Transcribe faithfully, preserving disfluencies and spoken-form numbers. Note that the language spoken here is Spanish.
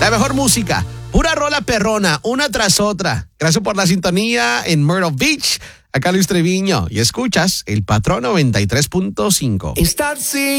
La mejor música, pura rola perrona, una tras otra. Gracias por la sintonía en Myrtle Beach. Acá Luis Treviño y escuchas El Patrón noventa y tres punto cinco. Start singing.